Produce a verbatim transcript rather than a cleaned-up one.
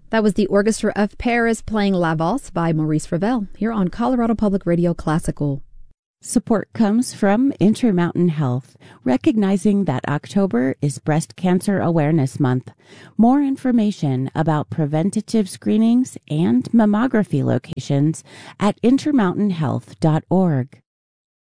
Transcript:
That was the Orchestra of Paris playing La Valse by Maurice Ravel here on Colorado Public Radio Classical. Support comes from Intermountain Health, recognizing that October is Breast Cancer Awareness Month. More information about preventative screenings and mammography locations at intermountain health dot org.